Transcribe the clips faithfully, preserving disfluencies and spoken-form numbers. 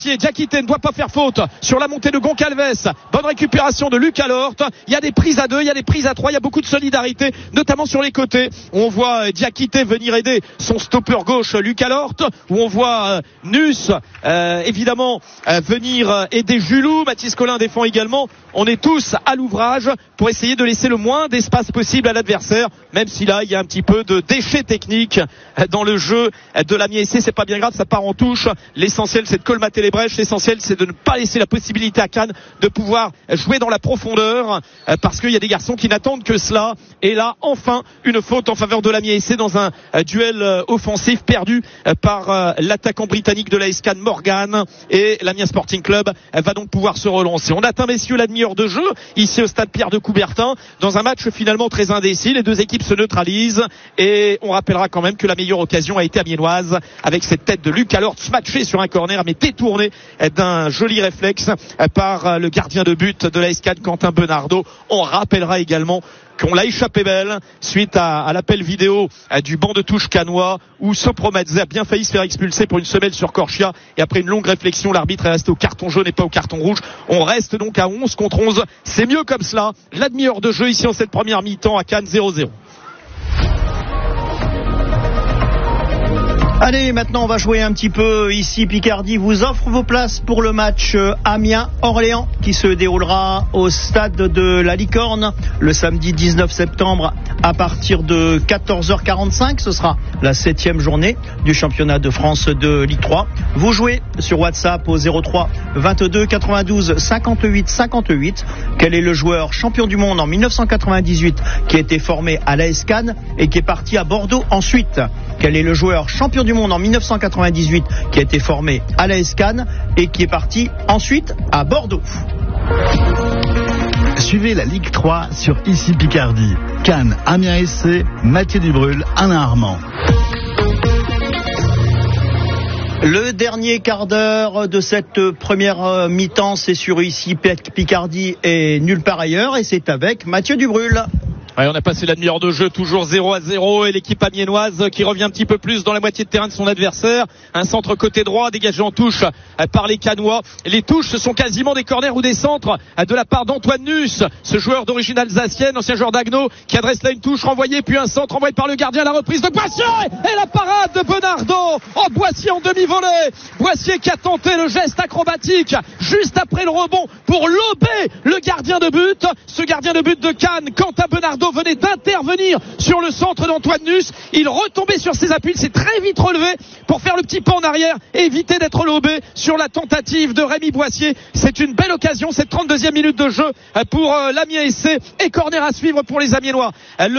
Diakité ne doit pas faire faute sur la montée de Goncalves. Bonne récupération de Lucas Lort. Il y a des prises à deux, il y a des prises à trois, il y a beaucoup de solidarité, notamment sur les côtés. On voit Diakité venir aider son stopper gauche Lucas Lort, où on voit euh, Nus euh, évidemment euh, venir aider Julou. Mathis Collin défend également. On est tous à l'ouvrage pour essayer de laisser le moins d'espace possible à l'adversaire, même si là il y a un petit peu de déchets techniques dans le jeu de l'Amiens S C. C'est pas bien grave, ça part en touche. L'essentiel c'est de colmater les brèches, l'essentiel c'est de ne pas laisser la possibilité à Cannes de pouvoir jouer dans la profondeur, parce qu'il y a des garçons qui n'attendent que cela. Et là enfin une faute en faveur de l'Amiens S C dans un duel offensif perdu par l'attaquant britannique de l'A S Cannes, Morgan, et l'Amiens Sporting Club va donc pouvoir se relancer. On atteint messieurs la demi-heure de jeu ici au stade Pierre de Coubertin dans un match finalement très indécis. Les deux équipes se neutralisent et on rappellera quand même que la meilleure occasion a été amiénoise avec cette tête de Lucas Lort smatché sur un corner mais détourné d'un joli réflexe par le gardien de but de l'A S Cannes, Quentin Benardo. On rappellera également qu'on l'a échappé belle suite à, à l'appel vidéo à, du banc de touche cannois où Sopromadze a bien failli se faire expulser pour une semelle sur Corchia, et après une longue réflexion l'arbitre est resté au carton jaune et pas au carton rouge. On reste donc à onze contre onze, c'est mieux comme cela. La demi-heure de jeu ici en cette première mi-temps à Cannes, zéro zéro. Allez, maintenant on va jouer un petit peu ici. Picardie vous offre vos places pour le match Amiens-Orléans qui se déroulera au stade de la Licorne le samedi dix-neuf septembre à partir de quatorze heures quarante-cinq. Ce sera la septième journée du championnat de France de Ligue trois. Vous jouez sur WhatsApp au zéro trois vingt-deux quatre-vingt-douze cinquante-huit cinquante-huit. Quel est le joueur champion du monde en dix-neuf cent quatre-vingt-dix-huit qui a été formé à l'A S Cannes et qui est parti à Bordeaux ensuite? Quel est le joueur champion du monde en dix-neuf cent quatre-vingt-dix-huit qui a été formé à l'A S Cannes et qui est parti ensuite à Bordeaux? Suivez la Ligue trois sur Ici Picardie. Cannes, Amiens S C, Mathieu Dubrul, Alain Armand. Le dernier quart d'heure de cette première mi-temps, c'est sur Ici Picardie et nulle part ailleurs, et c'est avec Mathieu Dubrul. Ouais, on a passé la demi-heure de jeu, toujours zéro à zéro, et l'équipe amiénoise qui revient un petit peu plus dans la moitié de terrain de son adversaire. Un centre côté droit dégagé en touche par les Cannois. Les touches, ce sont quasiment des corners ou des centres de la part d'Antoine Nus, ce joueur d'origine alsacienne, ancien joueur d'Agno, qui adresse là une touche renvoyée, puis un centre envoyé par le gardien, la reprise de Boissier et la parade de Benardo. Oh, Boissier en demi-volée. Boissier qui a tenté le geste acrobatique juste après le rebond pour lober le gardien de but. Ce gardien de but de Cannes, Quentin Benardo, venait d'intervenir sur le centre d'Antoine Nus. Il retombait sur ses appuis, il s'est très vite relevé pour faire le petit pas en arrière et éviter d'être lobé sur la tentative de Rémi Boissier. C'est une belle occasion, cette trente-deuxième minute de jeu pour l'Amiens S C, et corner à suivre pour les Amiénois.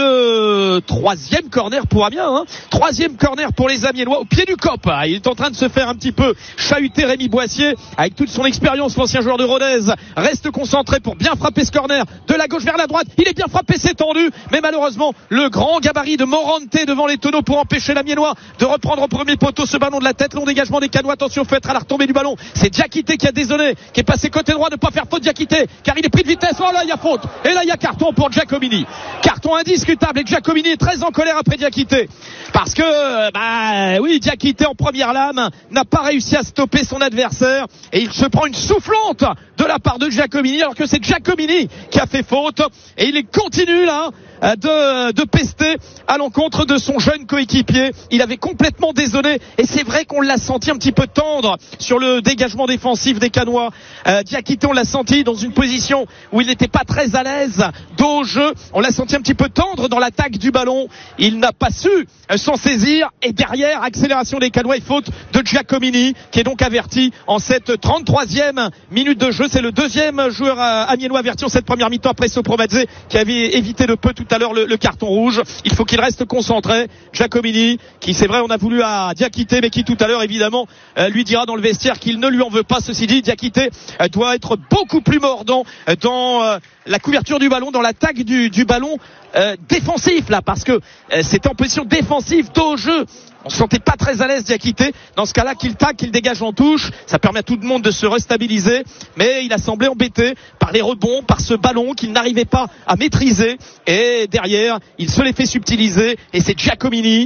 Le troisième corner pour Amiens, hein. Troisième corner pour les Amiénois au pied du cop. Il est en train de se faire un petit peu chahuter Rémi Boissier avec toute son expérience. L'ancien joueur de Rodez reste concentré pour bien frapper ce corner de la gauche vers la droite. Il est bien frappé, c'est tendu, mais malheureusement le grand gabarit de Morante devant les tonneaux pour empêcher l'Amiénois de reprendre au premier poteau ce ballon de la tête. Long dégagement des Cannois, attention, faut être à la retombée du ballon. C'est Diakité qui a désolé, qui est passé côté droit, de ne pas faire faute. Diakité, car il est pris de vitesse. Oh là, il y a faute, et là il y a carton pour Giacomini. Carton indiscutable, et Giacomini est très en colère après Diakité, parce que bah oui, Diakité en première lame n'a pas réussi à stopper son adversaire, et il se prend une soufflante de la part de Giacomini, alors que c'est Giacomini qui a fait faute, et il continue là de, de pester à l'encontre de son jeune coéquipier. Il avait complètement désolé, et c'est vrai qu'on l'a senti un petit peu tendre sur le dégagement défensif des Cannois. euh, Diakité, on l'a senti dans une position où il n'était pas très à l'aise dos au jeu. On l'a senti un petit peu tendre dans l'attaque du ballon. Il n'a pas su s'en saisir, et derrière, accélération des Cannois et faute de Giacomini, qui est donc averti en cette trente-troisième minute de jeu. C'est le deuxième joueur amiénois averti en cette première mi-temps après Sopromadze, qui avait évité de peu tout à l'heure le, le carton rouge. Il faut qu'il reste concentré. Giacomini, qui c'est vrai on a voulu à Diakité, mais qui tout à l'heure évidemment euh, lui dira dans le vestiaire qu'il ne lui en veut pas. Ceci dit, Diakité euh, doit être beaucoup plus mordant euh, dans euh, la couverture du ballon, dans l'attaque du, du ballon euh, défensif là, parce que euh, c'était en position défensive, dos au jeu. On se sentait pas très à l'aise Diakité. Dans ce cas-là, qu'il tacle, qu'il dégage en touche, ça permet à tout le monde de se restabiliser. Mais il a semblé embêté par les rebonds, par ce ballon qu'il n'arrivait pas à maîtriser. Et derrière, il se les fait subtiliser. Et c'est Giacomini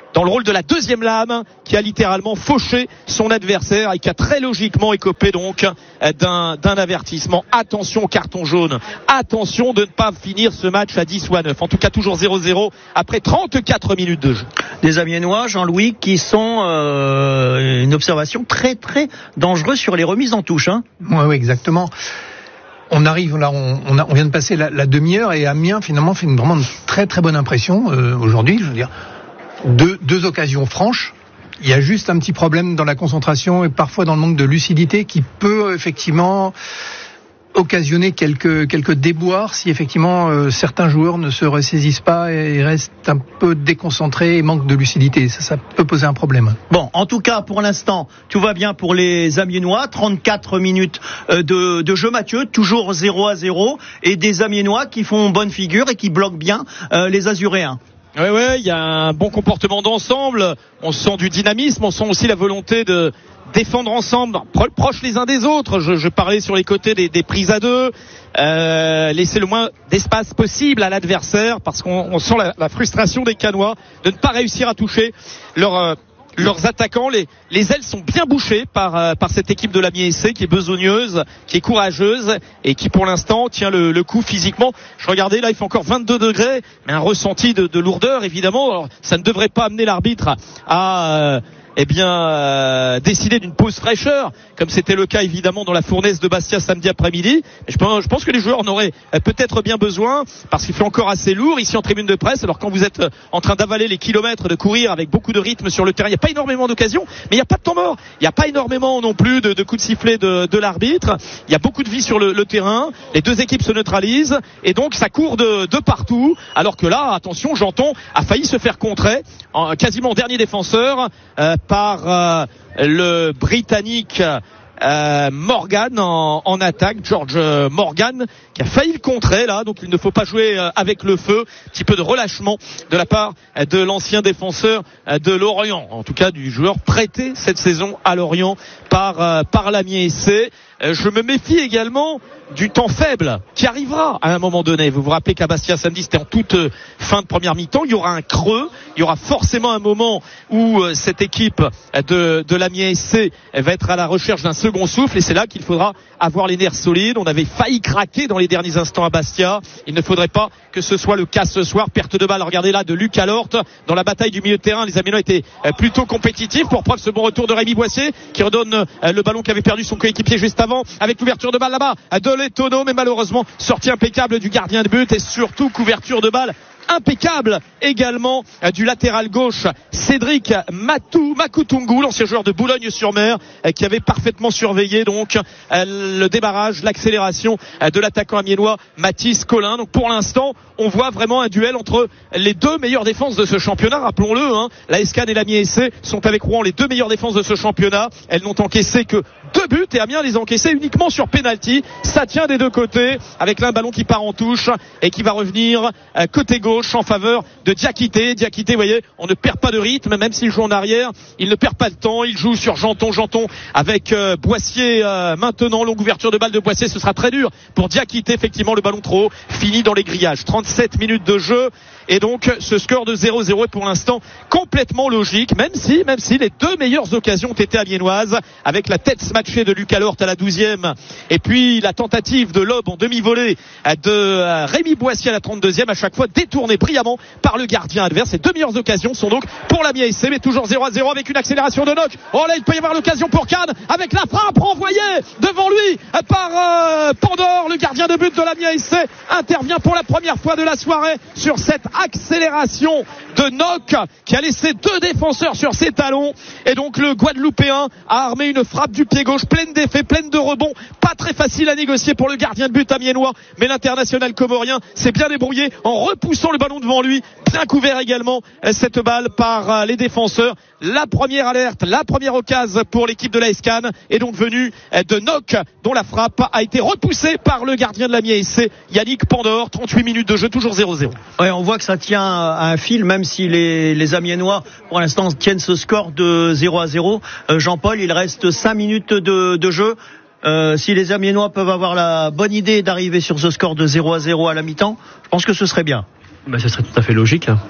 dans le rôle de la deuxième lame, qui a littéralement fauché son adversaire et qui a très logiquement écopé donc d'un, d'un avertissement. Attention au carton jaune, attention de ne pas finir ce match à dix ou à neuf. En tout cas toujours zéro zéro après trente-quatre minutes de jeu. Des Amiénois, Jean-Louis, qui sont euh, une observation très très dangereuse sur les remises en touche. Hein. Oui, oui, exactement. On arrive là, on, on, a, on vient de passer la, la demi-heure et Amiens finalement fait une, vraiment une très très bonne impression euh, aujourd'hui. Je veux dire, deux, deux occasions franches. Il y a juste un petit problème dans la concentration et parfois dans le manque de lucidité qui peut effectivement occasionner quelques quelques déboires si effectivement euh, certains joueurs ne se ressaisissent pas et restent un peu déconcentrés et manquent de lucidité. Ça, ça peut poser un problème. Bon, en tout cas, pour l'instant, tout va bien pour les Amiénois. trente-quatre minutes de, de jeu, Mathieu, toujours zéro à zéro, et des Amiénois qui font bonne figure et qui bloquent bien euh, les Azuréens. Oui, oui, il y a un bon comportement d'ensemble. On sent du dynamisme, on sent aussi la volonté de défendre ensemble, pro- proches les uns des autres. Je, je parlais sur les côtés des, des prises à deux, euh, laisser le moins d'espace possible à l'adversaire, parce qu'on on sent la, la frustration des Canois de ne pas réussir à toucher leur euh, leurs attaquants. Les, les ailes sont bien bouchées par, euh, par cette équipe de l'Amiens S C qui est besogneuse, qui est courageuse et qui pour l'instant tient le, le coup physiquement. Je regardais là, il fait encore vingt-deux degrés, mais un ressenti de, de lourdeur évidemment. Alors, ça ne devrait pas amener l'arbitre à euh, eh bien euh, décider d'une pause fraîcheur, comme c'était le cas évidemment dans la fournaise de Bastia samedi après-midi. Et je pense, je pense que les joueurs en auraient peut-être bien besoin, parce qu'il fait encore assez lourd ici en tribune de presse. Alors quand vous êtes en train d'avaler les kilomètres, de courir avec beaucoup de rythme sur le terrain, il n'y a pas énormément d'occasions, mais il n'y a pas de temps mort. Il n'y a pas énormément non plus de, de coups de sifflet de, de l'arbitre. Il y a beaucoup de vie sur le, le terrain. Les deux équipes se neutralisent et donc ça court de, de partout. Alors que là, attention, Janton a failli se faire contrer, en, quasiment dernier défenseur, euh, par euh, le Britannique euh, Morgan en, en attaque, George Morgan, qui a failli le contrer là, donc il ne faut pas jouer euh, avec le feu. Un petit peu de relâchement de la part de l'ancien défenseur de Lorient, en tout cas du joueur prêté cette saison à Lorient par, euh, par l'Amiens S C. Euh, je me méfie également du temps faible qui arrivera à un moment donné. Vous vous rappelez qu'à Bastia samedi, c'était en toute euh, fin de première mi-temps. Il y aura un creux, il y aura forcément un moment où euh, cette équipe de, de l'Amiens S C va être à la recherche d'un second souffle, et c'est là qu'il faudra avoir les nerfs solides. On avait failli craquer dans les derniers instants à Bastia. Il ne faudrait pas que ce soit le cas ce soir. Perte de balle, regardez là, de Lucas Lorte dans la bataille du milieu de terrain. Les Amiénois étaient euh, plutôt compétitifs, pour preuve ce bon retour de Rémi Boissier qui redonne euh, le ballon qu'avait perdu son coéquipier juste avant, avec l'ouverture de balle là-bas de Letono, mais malheureusement sortie impeccable du gardien de but, et surtout couverture de balle impeccable également du latéral gauche Cédric Matou, Makutungu, l'ancien joueur de Boulogne-sur-Mer, qui avait parfaitement surveillé donc le démarrage, l'accélération de l'attaquant amiénois Mathis Collin. Donc pour l'instant, on voit vraiment un duel entre les deux meilleures défenses de ce championnat. Rappelons-le, hein, la S C A N et l'Amiens S C sont avec Rouen les deux meilleures défenses de ce championnat. Elles n'ont encaissé que deux buts, et Amiens les a encaissés uniquement sur penalty. Ça tient des deux côtés, avec là un ballon qui part en touche et qui va revenir côté gauche en faveur de Diakité. Diakité, vous voyez, on ne perd pas de rythme, même s'il joue en arrière, il ne perd pas de temps, il joue sur Janton, Janton avec euh, Boissier euh, maintenant, longue ouverture de balle de Boissier, ce sera très dur pour Diakité, effectivement le ballon trop haut, fini dans les grillages. trente-sept minutes de jeu, et donc ce score de zéro zéro est pour l'instant complètement logique, même si, même si les deux meilleures occasions ont été amiénoises, avec la tête smatchée de Lucas Lorte à la douzième, et puis la tentative de lob en demi-volée de euh, Rémi Boissier à la trente-deuxième, à chaque fois détourné brillamment par le gardien adverse. Ces deux meilleures occasions sont donc pour l'Amiens S C, mais toujours zéro à zéro avec une accélération de Nock. Oh là, il peut y avoir l'occasion pour Cannes avec la frappe renvoyée devant lui par euh, Pandore. Le gardien de but de l'Amiens S C intervient pour la première fois de la soirée sur cette accélération de Nock, qui a laissé deux défenseurs sur ses talons, et donc le Guadeloupéen a armé une frappe du pied gauche pleine d'effets, pleine de rebonds, pas très facile à négocier pour le gardien de but amiénois, mais l'international comorien s'est bien débrouillé en repoussant le ballon devant lui, bien couvert également cette balle par les défenseurs. La première alerte, la première occasion pour l'équipe de la S C A N est donc venue de Nock, dont la frappe a été repoussée par le gardien de l'Amiens S C, Yannick Pandore. Trente-huit minutes de jeu, toujours zéro zéro. Ouais, on voit que ça tient à un fil, même si les, les Amiénois pour l'instant tiennent ce score de zéro à zéro. Euh, Jean-Paul, il reste cinq minutes de, de jeu. Euh, si les Amiénois peuvent avoir la bonne idée d'arriver sur ce score de zéro à zéro à la mi-temps, je pense que ce serait bien. Ben, ce serait tout à fait logique.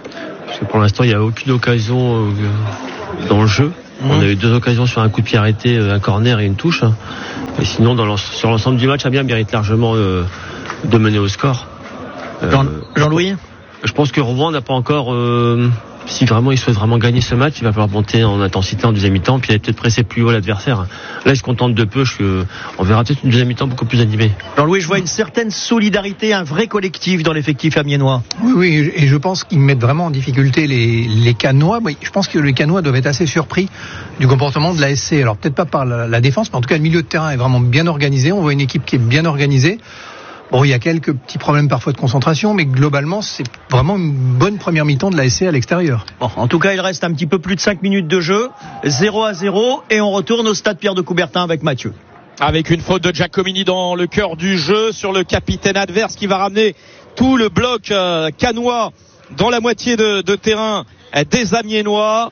Parce que pour l'instant, il n'y a aucune occasion euh, dans le jeu. Mmh. On a eu deux occasions sur un coup de pied arrêté, un corner et une touche. Et sinon, dans sur l'ensemble du match, Amiens mérite largement euh, de mener au score. Euh, Jean, Jean-Louis Je pense que Rouen n'a pas encore... Euh, si vraiment il souhaite vraiment gagner ce match, il va falloir monter en intensité en deuxième mi-temps, puis aller peut-être presser plus haut l'adversaire. Là, il se contente de peu. Je, on verra peut-être une deuxième mi-temps beaucoup plus animée. Jean-Louis, je vois une certaine solidarité, un vrai collectif dans l'effectif amiénois. Oui, oui, et je pense qu'ils mettent vraiment en difficulté les, les Cannois. Je pense que les Cannois doivent être assez surpris du comportement de la S C. Alors peut-être pas par la, la défense, mais en tout cas le milieu de terrain est vraiment bien organisé. On voit une équipe qui est bien organisée. Bon, il y a quelques petits problèmes parfois de concentration, mais globalement, c'est vraiment une bonne première mi-temps de la S C à l'extérieur. Bon, en tout cas, il reste un petit peu plus de cinq minutes de jeu, zéro à zéro, et on retourne au stade Pierre de Coubertin avec Mathieu. Avec une faute de Giacomini dans le cœur du jeu sur le capitaine adverse qui va ramener tout le bloc euh, cannois dans la moitié de, de terrain euh, des Amiénois.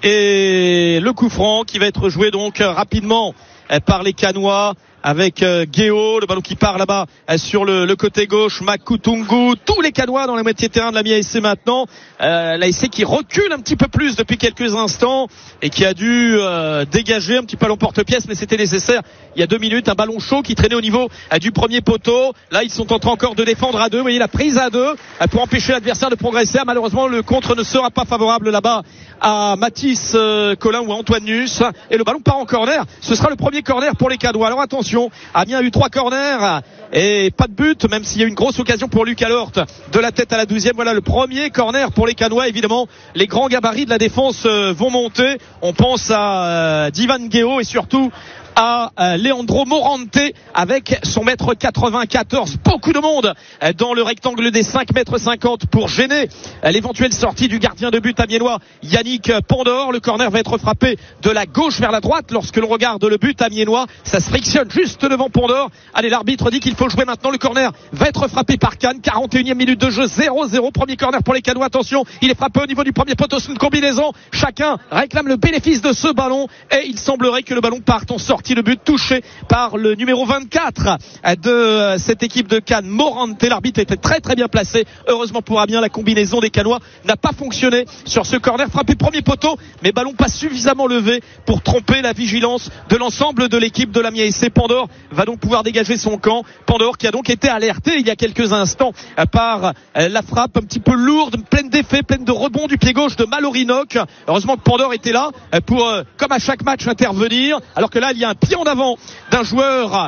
Et le coup franc qui va être joué donc euh, rapidement euh, par les Cannois. Avec euh, Guéo, le ballon qui part là-bas euh, sur le, le côté gauche, Makutungu, tous les Cannois dans la moitié de terrain de l'Amiens A S C maintenant. Euh, L'A S C qui recule un petit peu plus depuis quelques instants et qui a dû euh, dégager un petit peu l'emporte-pièce, mais c'était nécessaire. Il y a deux minutes, un ballon chaud qui traînait au niveau euh, du premier poteau. Là, ils sont en train encore de défendre à deux. Vous voyez la prise à deux euh, pour empêcher l'adversaire de progresser. Ah, malheureusement, le contre ne sera pas favorable là-bas à Mathis euh, Collin ou à Antoine Nuss. Et le ballon part en corner. Ce sera le premier corner pour les Cannois. Alors attention. Amiens a eu trois corners et pas de but, même s'il y a eu une grosse occasion pour Lucas Lort de la tête à la douzième. Voilà le premier corner pour les Cannois. Évidemment, les grands gabarits de la défense vont monter. On pense à euh, Divan Guéo et surtout à euh, Leandro Morante avec son mètre quatre-vingt-quatorze. Beaucoup de monde euh, dans le rectangle des cinq mètres cinquante pour gêner euh, l'éventuelle sortie du gardien de but amiénois Yannick Pandor. Le corner va être frappé de la gauche vers la droite. Lorsque l'on regarde le but amiénois, ça se frictionne juste devant Pandor. Allez, l'arbitre dit qu'il faut jouer maintenant. Le corner va être frappé par Cannes. quarante et unième minute de jeu, zéro zéro. Premier corner pour les Cannois. Attention, il est frappé au niveau du premier poteau. C'est une combinaison. Chacun réclame le bénéfice de ce ballon et il semblerait que le ballon parte en sortie. Le but touché par le numéro vingt-quatre de cette équipe de Cannes, Morante. L'arbitre était très très bien placé. Heureusement pour Amiens, la combinaison des Cannois n'a pas fonctionné sur ce corner frappé premier poteau, mais ballon pas suffisamment levé pour tromper la vigilance de l'ensemble de l'équipe de l'Amiens A S C. Pandor va donc pouvoir dégager son camp. Pandor qui a donc été alerté il y a quelques instants par la frappe un petit peu lourde, pleine d'effets, pleine de rebonds du pied gauche de Malorinoc. Heureusement que Pandor était là pour, comme à chaque match, intervenir, alors que là il y a un pied en avant d'un joueur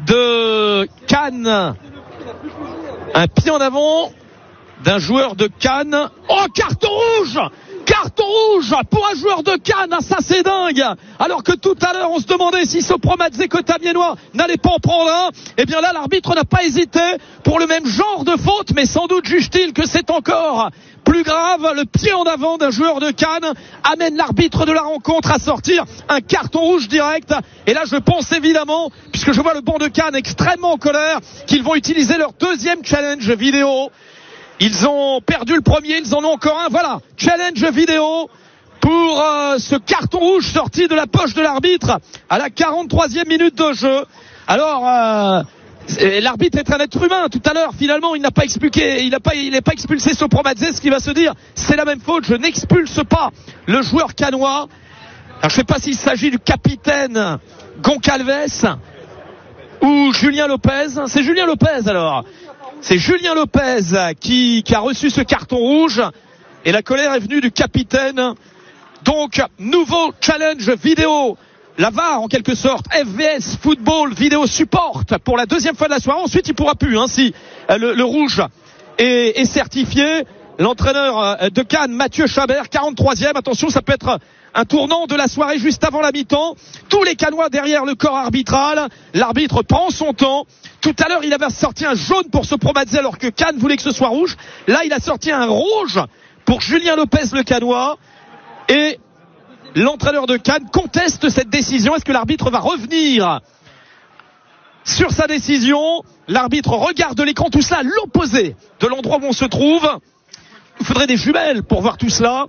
de Cannes. Un pied en avant d'un joueur de Cannes. Oh, carton rouge! Carton rouge pour un joueur de Cannes, ah, ça c'est dingue. Alors que tout à l'heure on se demandait si Sopromadze côté amiénois n'allait pas en prendre un. Et bien là l'arbitre n'a pas hésité pour le même genre de faute, mais sans doute juge-t-il que c'est encore plus grave. Le pied en avant d'un joueur de Cannes amène l'arbitre de la rencontre à sortir un carton rouge direct. Et là je pense évidemment, puisque je vois le banc de Cannes extrêmement en colère, qu'ils vont utiliser leur deuxième challenge vidéo. Ils ont perdu le premier, ils en ont encore un. Voilà, challenge vidéo pour euh, ce carton rouge sorti de la poche de l'arbitre à la quarante-troisième minute de jeu. Alors, euh, l'arbitre est un être humain. Tout à l'heure, finalement, il n'a pas expliqué, il n'a pas, il n'est pas expulsé Sopromadze. Ce qui va se dire, c'est la même faute. Je n'expulse pas le joueur cannois. Alors, je ne sais pas s'il s'agit du capitaine Goncalves ou Julien Lopez. C'est Julien Lopez alors. C'est Julien Lopez qui, qui a reçu ce carton rouge et la colère est venue du capitaine. Donc, nouveau challenge vidéo. La V A R en quelque sorte, F V S Football Vidéo Support pour la deuxième fois de la soirée. Ensuite, il pourra plus, hein, si le, le rouge est, est certifié. L'entraîneur de Cannes, Mathieu Chabert, quarante-troisième. Attention, ça peut être un tournant de la soirée juste avant la mi-temps. Tous les Cannois derrière le corps arbitral. L'arbitre prend son temps. Tout à l'heure, il avait sorti un jaune pour Sopromadze alors que Cannes voulait que ce soit rouge. Là, il a sorti un rouge pour Julien Lopez, le Cannois. Et l'entraîneur de Cannes conteste cette décision. Est-ce que l'arbitre va revenir sur sa décision? L'arbitre regarde l'écran, tout cela à l'opposé de l'endroit où on se trouve. Il faudrait des jumelles pour voir tout cela.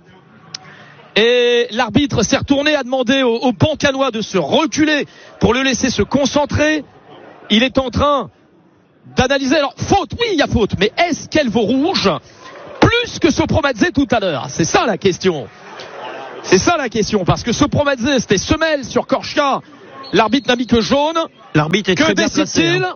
Et l'arbitre s'est retourné, a demandé au, au banc cannois de se reculer pour le laisser se concentrer. Il est en train d'analyser. Alors, faute, oui, il y a faute, mais est-ce qu'elle vaut rouge? Plus plus que Sopromadze tout à l'heure? C'est ça la question. C'est ça la question, parce que Sopromadze, c'était semelle sur Korchia. L'arbitre n'a mis que jaune. L'arbitre est que très bien placé. Que décide-t-il? Hein.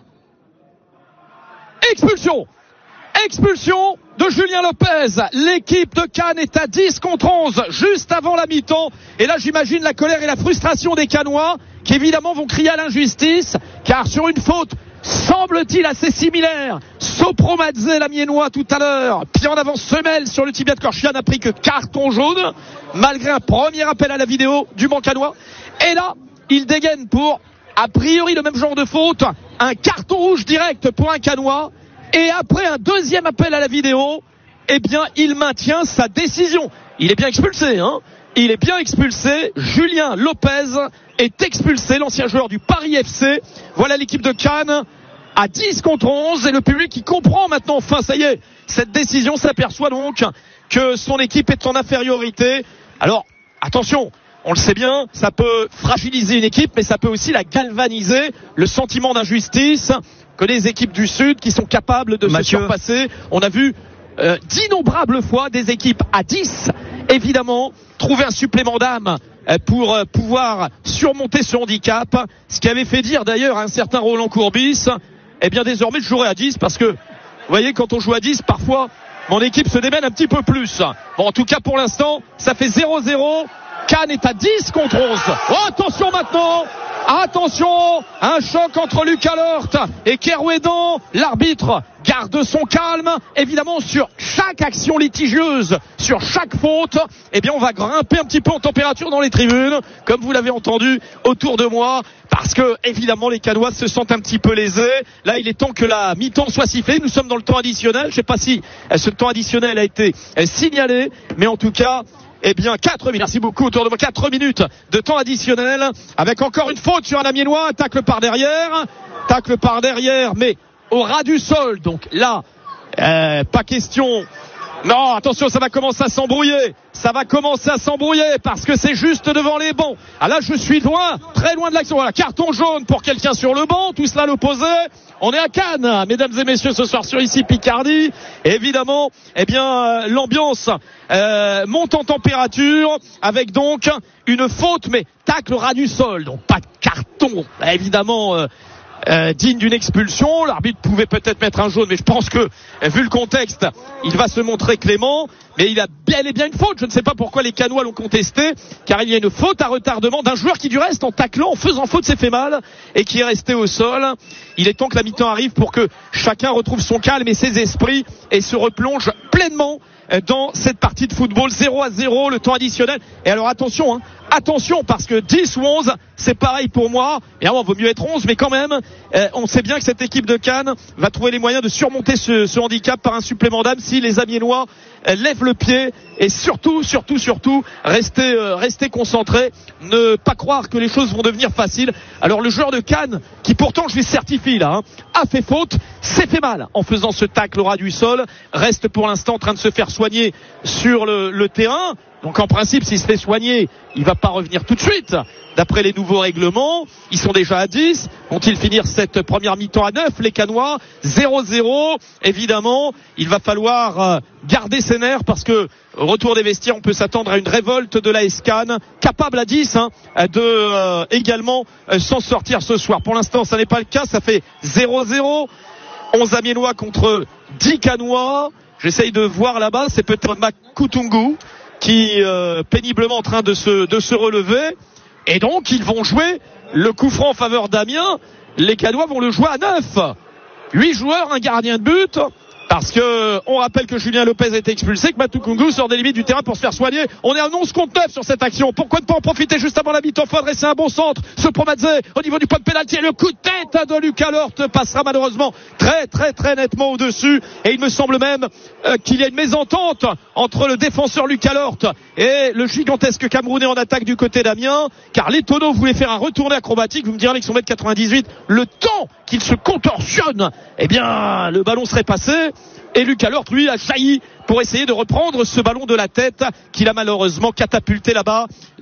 Expulsion. Expulsion de Julien Lopez. L'équipe de Cannes est à dix contre onze, juste avant la mi-temps. Et là, j'imagine la colère et la frustration des Cannois, qui évidemment vont crier à l'injustice, car sur une faute, semble-t-il assez similaire, Sopromadze, l'Amiénois tout à l'heure, pied en avant semelle sur le tibia de Korchia, n'a pris que carton jaune, malgré un premier appel à la vidéo du banc cannois. Et là, il dégaine pour, a priori, le même genre de faute, un carton rouge direct pour un Cannois. Et après un deuxième appel à la vidéo, eh bien, il maintient sa décision. Il est bien expulsé, hein. Il est bien expulsé. Julien Lopez est expulsé, l'ancien joueur du Paris F C. Voilà l'équipe de Cannes à dix contre onze. Et le public qui comprend maintenant, enfin, ça y est, cette décision s'aperçoit donc que son équipe est en infériorité. Alors, attention. On le sait bien, ça peut fragiliser une équipe, mais ça peut aussi la galvaniser. Le sentiment d'injustice que les équipes du Sud qui sont capables de Mathieu. se surpasser. On a vu euh, d'innombrables fois des équipes à dix, évidemment, trouver un supplément d'âme euh, pour euh, pouvoir surmonter ce handicap. Ce qui avait fait dire d'ailleurs à un certain Roland Courbis, eh bien désormais je jouerai à dix parce que, vous voyez, quand on joue à dix, parfois mon équipe se démène un petit peu plus. Bon, en tout cas pour l'instant, ça fait zéro zéro. Cannes est à dix contre onze. Oh, attention maintenant. Attention, un choc entre Lucas Lort et Kerouédan. L'arbitre garde son calme. Évidemment, sur chaque action litigieuse, sur chaque faute, eh bien, on va grimper un petit peu en température dans les tribunes, comme vous l'avez entendu autour de moi, parce que, évidemment, les Cannois se sentent un petit peu lésés. Là, il est temps que la mi-temps soit sifflée. Nous sommes dans le temps additionnel. Je ne sais pas si ce temps additionnel a été signalé, mais en tout cas, eh bien, quatre minutes, merci beaucoup, autour de moi, quatre minutes de temps additionnel, avec encore une faute sur un Amiénois, tacle par derrière, tacle par derrière, mais au ras du sol, donc là, euh, pas question. Non, attention, ça va commencer à s'embrouiller. Ça va commencer à s'embrouiller parce que c'est juste devant les bancs. Ah là, je suis loin, très loin de l'action. Voilà, carton jaune pour quelqu'un sur le banc. Tout cela à l'opposé. On est à Cannes, mesdames et messieurs, ce soir sur ici Picardie. Et évidemment, eh bien, euh, l'ambiance euh, monte en température avec donc une faute, mais tacle au ras du sol. Donc pas de carton, bah, évidemment. Euh, Euh, digne d'une expulsion. L'arbitre pouvait peut-être mettre un jaune, mais je pense que, vu le contexte, il va se montrer clément. Mais il a bel et bien une faute. Je ne sais pas pourquoi les Cannois l'ont contesté, car il y a une faute à retardement d'un joueur qui, du reste, en taclant, en faisant faute, s'est fait mal et qui est resté au sol. Il est temps que la mi-temps arrive pour que chacun retrouve son calme et ses esprits et se replonge pleinement dans cette partie de football. Zéro à zéro, le temps additionnel. Et alors attention, hein, attention, parce que dix ou onze, c'est pareil pour moi. Bien, bon, vaut mieux être onze, mais quand même, euh, on sait bien que cette équipe de Cannes va trouver les moyens de surmonter ce, ce handicap par un supplément d'âme si les Amiénois euh, lèvent le pied. Et surtout, surtout, surtout, rester, euh, rester concentré, ne pas croire que les choses vont devenir faciles. Alors le joueur de Cannes, qui pourtant, je lui certifie là, hein, a fait faute, s'est fait mal en faisant ce tacle au ras du sol, reste pour l'instant en train de se faire soigner sur le, le terrain. Donc en principe, s'il se fait soigner, il va pas revenir tout de suite. D'après les nouveaux règlements, ils sont déjà à dix. Vont-ils finir cette première mi-temps à neuf, les Cannois? zéro zéro. Évidemment, il va falloir garder ses nerfs parce que au retour des vestiaires, on peut s'attendre à une révolte de l'A S Cannes, capable à dix hein, de euh, également euh, s'en sortir ce soir. Pour l'instant, ça n'est pas le cas. Ça fait zéro zéro. onze Amiénois contre dix Cannois. J'essaye de voir là-bas. C'est peut-être Makutungu qui euh, péniblement en train de se, de se relever. Et donc, ils vont jouer le coup franc en faveur d'Amiens. Les Cannois vont le jouer à neuf. huit joueurs, un gardien de but. Parce que on rappelle que Julien Lopez a été expulsé, que Makutungu sort des limites du terrain pour se faire soigner. On est à onze contre neuf sur cette action. Pourquoi ne pas en profiter juste avant la mi-temps? Faut adresser un bon centre. Sopromadze au niveau du point de pénalty. Et le coup de tête de Lucas Lort passera malheureusement très très très nettement au-dessus. Et il me semble même euh, qu'il y a une mésentente entre le défenseur Lucas Lort et le gigantesque Camerounais en attaque du côté d'Amiens. Car l'Etono voulait faire un retourné acrobatique. Vous me direz avec son mètre quatre-vingt-dix-huit, le temps qu'il se contorsionne, eh bien le ballon serait passé. Et Lucas Lort, lui, a jailli pour essayer de reprendre ce ballon de la tête qu'il a malheureusement catapulté là-bas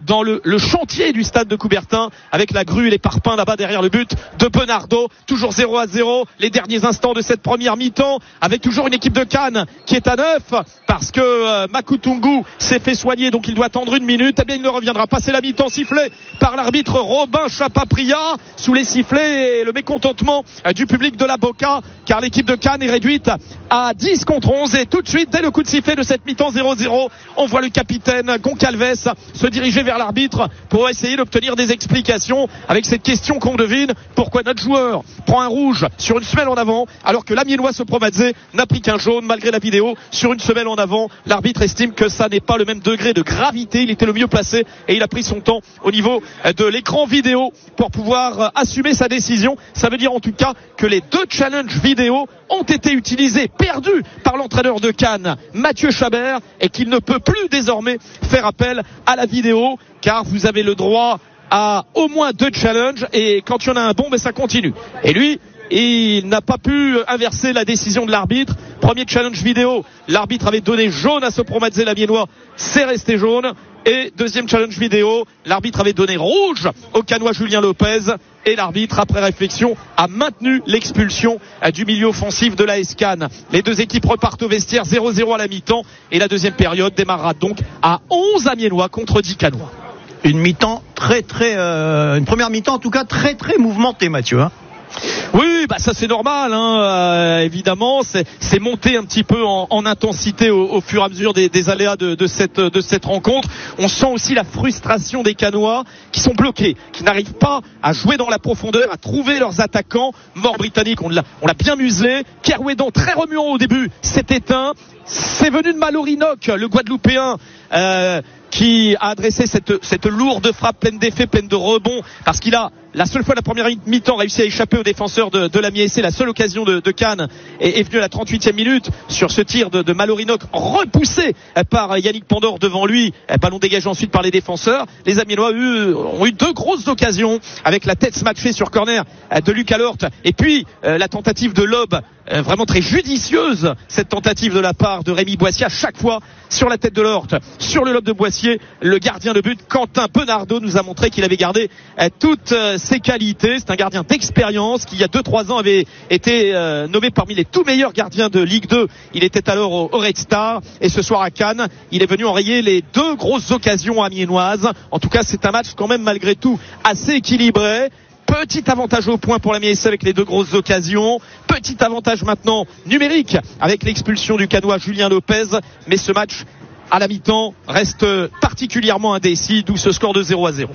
dans le, le chantier du stade de Coubertin avec la grue et les parpaings là-bas derrière le but de Benardo. Toujours zéro à zéro, les derniers instants de cette première mi-temps avec toujours une équipe de Cannes qui est à neuf parce que euh, Makutungu s'est fait soigner, donc il doit attendre une minute. Eh bien il ne reviendra pas, c'est la mi-temps sifflée par l'arbitre Robin Chapapria sous les sifflets et le mécontentement euh, du public de la Boca, car l'équipe de Cannes est réduite à dix contre onze. Et tout de suite, dès le coup de sifflet de cette mi-temps zéro zéro, on voit le capitaine Goncalves se diriger vers l'arbitre pour essayer d'obtenir des explications avec cette question qu'on devine: pourquoi notre joueur prend un rouge sur une semelle en avant alors que l'Amiénois Sopromadze n'a pris qu'un jaune malgré la vidéo sur une semelle en avant. L'arbitre estime que ça n'est pas le même degré de gravité, il était le mieux placé et il a pris son temps au niveau de l'écran vidéo pour pouvoir assumer sa décision. Ça veut dire en tout cas que les deux challenges vidéo ont été utilisés, perdus par l'entraîneur de Cannes, Mathieu Chabert, et qu'il ne peut plus désormais faire appel à la vidéo, car vous avez le droit à au moins deux challenges, et quand il y en a un bon, ben ça continue. Et lui, il n'a pas pu inverser la décision de l'arbitre. Premier challenge vidéo, l'arbitre avait donné jaune à Sopromadze l'Amiénois, c'est resté jaune. Et deuxième challenge vidéo, l'arbitre avait donné rouge au Cannois Julien Lopez, et l'arbitre, après réflexion, a maintenu l'expulsion du milieu offensif de l'A S Cannes. Les deux équipes repartent au vestiaire, zéro zéro à la mi-temps, et la deuxième période démarrera donc à onze Amiénois contre dix Cannois. Une mi-temps très très, euh, une première mi-temps en tout cas très très mouvementée, Mathieu, hein. Oui, bah ça c'est normal, hein. Euh, évidemment, c'est, c'est monté un petit peu en, en intensité au, au fur et à mesure des, des aléas de, de cette de cette rencontre. On sent aussi la frustration des Cannois qui sont bloqués, qui n'arrivent pas à jouer dans la profondeur, à trouver leurs attaquants. Mort britannique, on l'a on l'a bien muselé. Kerouédan, très remuant au début, s'est éteint. C'est venu de Malorinoc, le Guadeloupéen, euh, qui a adressé cette, cette lourde frappe pleine d'effets, pleine de rebonds, parce qu'il a, la seule fois la première mi-temps, réussi à échapper aux défenseurs de, de l'Amiens S C. La seule occasion de, de Cannes est, est venue à la trente-huitième minute sur ce tir de, de Malorinoc, repoussé par Yannick Pandore devant lui, ballon dégagé ensuite par les défenseurs. Les Amiénois eu, ont eu deux grosses occasions avec la tête smatchée sur corner de Lucas Lort, et puis euh, la tentative de lob, euh, vraiment très judicieuse, cette tentative de la part de Rémi Boissier, à chaque fois sur la tête de Lort, sur le lob de Boissier. Le gardien de but Quentin Benardo nous a montré qu'il avait gardé euh, toutes euh, ses qualités. C'est un gardien d'expérience qui il y a deux trois ans avait été euh, nommé parmi les tout meilleurs gardiens de Ligue deux. Il était alors au, au Red Star, et ce soir à Cannes, il est venu enrayer les deux grosses occasions amiénoises. En tout cas, c'est un match quand même malgré tout assez équilibré. Petit avantage au point pour l'Amiens S C avec les deux grosses occasions. Petit avantage maintenant numérique avec l'expulsion du Cannois Julien Lopez. Mais ce match à la mi-temps reste particulièrement indécis, d'où ce score de zéro à zéro.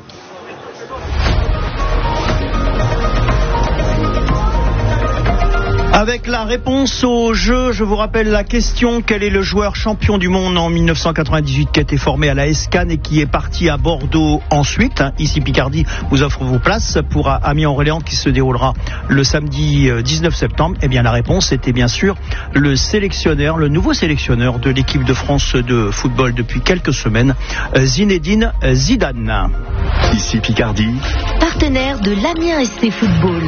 Avec la réponse au jeu, je vous rappelle la question: quel est le joueur champion du monde en dix-neuf cent quatre-vingt-dix-huit qui a été formé à la S Cannes et qui est parti à Bordeaux ensuite? Ici Picardie vous offre vos places pour Amiens-Orléans qui se déroulera le samedi dix-neuf septembre. Eh bien la réponse était bien sûr le sélectionneur, le nouveau sélectionneur de l'équipe de France de football depuis quelques semaines, Zinedine Zidane. Ici Picardie, partenaire de l'Amiens S C Football.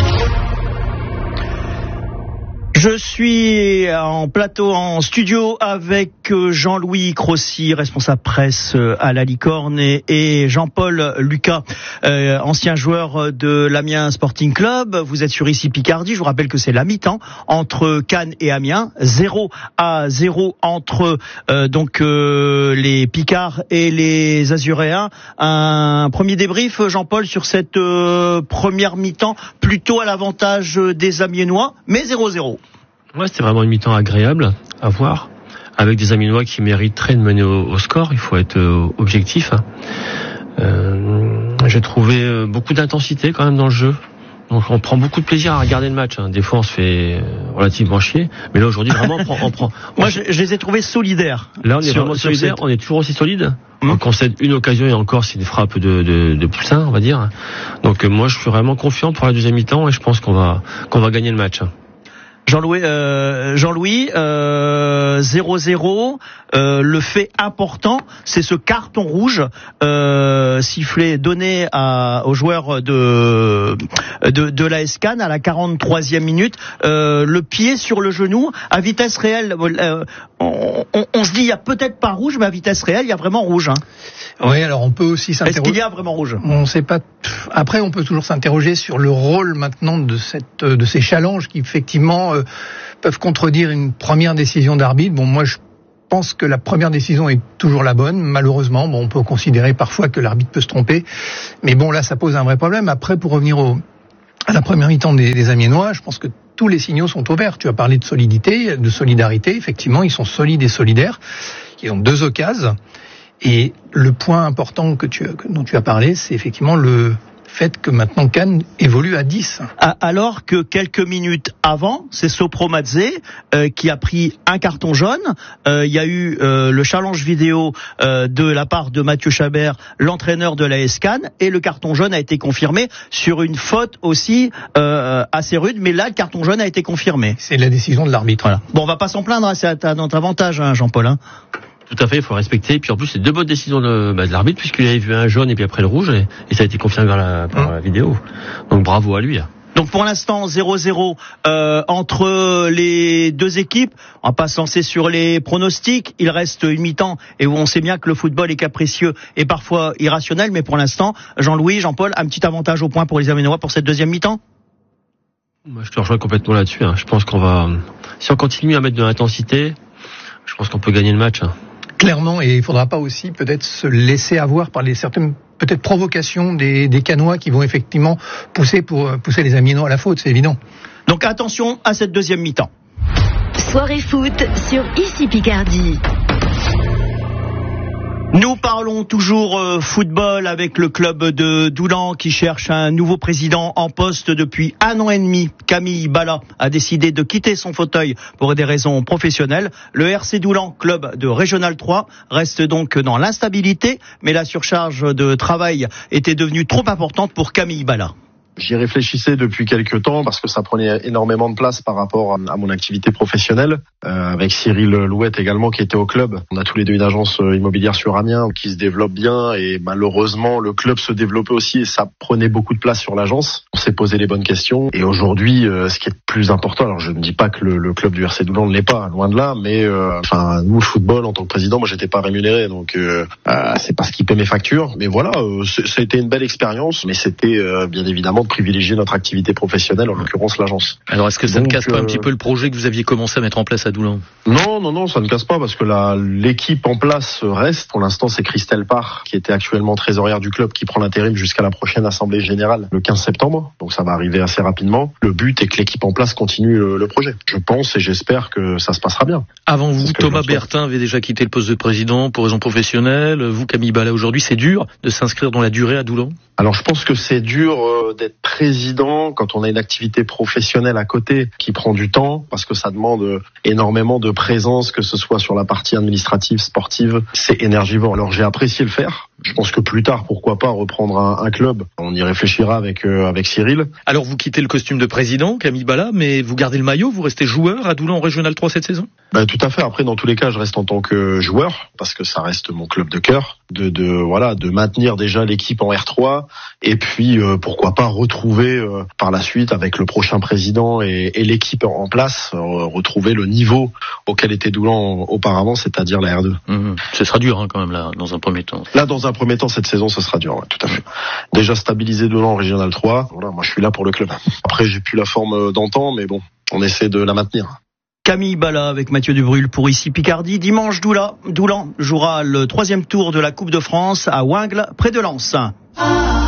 Je suis en plateau, en studio avec Jean-Louis Crossy, responsable presse à la Licorne, et Jean-Paul Lucas, euh, ancien joueur de l'Amiens Sporting Club. Vous êtes sur Ici Picardie. Je vous rappelle que c'est la mi-temps entre Cannes et Amiens, zéro à zéro entre euh, donc euh, les Picards et les Azuréens. Un premier débrief, Jean-Paul, sur cette euh, première mi-temps, plutôt à l'avantage des Amiénois, mais zéro zéro. Ouais, c'était vraiment une mi-temps agréable à voir, avec des Amiénois qui mériteraient de mener au, au score. Il faut être euh, objectif. Hein. Euh, j'ai trouvé beaucoup d'intensité quand même dans le jeu. Donc on prend beaucoup de plaisir à regarder le match. Hein. Des fois on se fait relativement chier, mais là aujourd'hui vraiment on prend. On prend on Moi je, je les ai trouvés solidaires. Là on est sur, vraiment solidaires. cette... On est toujours aussi solide. Mmh. On concède une occasion et encore c'est une frappe de, de, de Poussin, on va dire. Donc moi je suis vraiment confiant pour la deuxième mi-temps et je pense qu'on va qu'on va gagner le match. Jean-Louis, euh, Jean-Louis, euh, zéro zéro. Euh, le fait important, c'est ce carton rouge euh, sifflé donné à, aux joueurs de de, de l'A S Cannes à la quarante-troisième minute. Euh, le pied sur le genou à vitesse réelle. Euh, on, on, on se dit il y a peut-être pas rouge, mais à vitesse réelle, il y a vraiment rouge. Hein. Oui, alors on peut aussi s'interroger. Est-ce qu'il y a vraiment rouge ? On ne sait pas. Après, on peut toujours s'interroger sur le rôle maintenant de cette de ces challenges qui effectivement euh, peuvent contredire une première décision d'arbitre. Bon, moi je Je pense que la première décision est toujours la bonne. Malheureusement, bon, on peut considérer parfois que l'arbitre peut se tromper. Mais bon, là, ça pose un vrai problème. Après, pour revenir au, à la première mi-temps des, des Amiénois, je pense que tous les signaux sont au vert. Tu as parlé de solidité, de solidarité. Effectivement, ils sont solides et solidaires. Ils ont deux occasions. Et le point important que tu, dont tu as parlé, c'est effectivement le fait que maintenant Cannes évolue à dix. Alors que quelques minutes avant, c'est Sopro Mazze euh, qui a pris un carton jaune. Il euh, y a eu euh, le challenge vidéo euh, de la part de Mathieu Chabert, l'entraîneur de l'A S Cannes, et le carton jaune a été confirmé sur une faute aussi euh, assez rude. Mais là, le carton jaune a été confirmé. C'est la décision de l'arbitre. Voilà. Bon, on va pas s'en plaindre, c'est à notre avantage, hein, Jean-Paul. Hein. Tout à fait, il faut respecter. Et puis en plus, c'est deux bonnes décisions de, bah, de l'arbitre, puisqu'il avait vu un jaune et puis après le rouge, et, et ça a été confirmé par la, par mmh. la vidéo. Donc bravo à lui. Donc pour l'instant, zéro zéro euh, entre les deux équipes. On va pas se lancer sur les pronostics. Il reste une mi-temps et on sait bien que le football est capricieux et parfois irrationnel. Mais pour l'instant, Jean-Louis, Jean-Paul, un petit avantage au point pour les Amiénois pour cette deuxième mi-temps. Moi, je te rejoins complètement là-dessus. Hein. Je pense qu'on va, si on continue à mettre de l'intensité, je pense qu'on peut gagner le match. Hein. Clairement, et il ne faudra pas aussi peut-être se laisser avoir par les certaines peut-être provocations des, des Cannois qui vont effectivement pousser pour pousser les Amiénois à la faute, c'est évident. Donc attention à cette deuxième mi-temps. Soirée foot sur Ici Picardie. Nous parlons toujours euh, football avec le club de Doulan qui cherche un nouveau président en poste depuis un an et demi. Camille Bala a décidé de quitter son fauteuil pour des raisons professionnelles. Le R C Doulan, club de Régional trois, reste donc dans l'instabilité, mais la surcharge de travail était devenue trop importante pour Camille Bala. J'y réfléchissais depuis quelques temps parce que ça prenait énormément de place par rapport à mon activité professionnelle. Euh, avec Cyril Louette également qui était au club. On a tous les deux une agence immobilière sur Amiens qui se développe bien et malheureusement le club se développait aussi et ça prenait beaucoup de place sur l'agence. On s'est posé les bonnes questions et aujourd'hui euh, ce qui est le plus important, alors je ne dis pas que le, le club du R C Doulan ne l'est pas, loin de là, mais euh, enfin nous le football en tant que président, moi j'étais pas rémunéré donc euh, euh, c'est pas ce qui paie mes factures. Mais voilà, euh, ça a été une belle expérience, mais c'était euh, bien évidemment de privilégier notre activité professionnelle, en l'occurrence l'agence. Alors est-ce que ça donc, ne casse pas euh... un petit peu le projet que vous aviez commencé à mettre en place à Doulan ? Non, non, non, ça ne casse pas parce que la, l'équipe en place reste. Pour l'instant, c'est Christelle Parr qui était actuellement trésorière du club qui prend l'intérim jusqu'à la prochaine assemblée générale le quinze septembre. Donc ça va arriver assez rapidement. Le but est que l'équipe en place continue le, le projet. Je pense et j'espère que ça se passera bien. Avant vous, Thomas Bertin avait déjà quitté le poste de président pour raisons professionnelles. Vous, Camille Bala, aujourd'hui, c'est dur de s'inscrire dans la durée à Doulan ? Alors je pense que c'est dur euh, d'être président quand on a une activité professionnelle à côté qui prend du temps parce que ça demande énormément de présence, que ce soit sur la partie administrative, sportive, c'est énergivore. Alors j'ai apprécié le faire. Je pense que plus tard, pourquoi pas reprendre un, un club. On y réfléchira avec euh, avec Cyril. Alors vous quittez le costume de président, Camille Bala, mais vous gardez le maillot, vous restez joueur à Doulan en Régional trois cette saison ? Ben, tout à fait. Après, dans tous les cas, je reste en tant que joueur parce que ça reste mon club de cœur. De, de voilà, de maintenir déjà l'équipe en R trois et puis euh, pourquoi pas retrouver euh, par la suite avec le prochain président et, et l'équipe en place, euh, retrouver le niveau auquel était Doulan auparavant, c'est-à-dire la R deux. Mmh. Ce sera dur hein, quand même là, dans un premier temps. Là, dans un premier temps, cette saison, ce sera dur, ouais, tout à fait. Déjà stabiliser Doulan en Régional trois. Voilà, moi, je suis là pour le club. Après, j'ai plus la forme d'antan, mais bon, on essaie de la maintenir. Camille Bala avec Mathieu Dubrul pour Ici Picardie. Dimanche, Doulan, Doulan jouera le troisième tour de la Coupe de France à Wingles, près de Lens.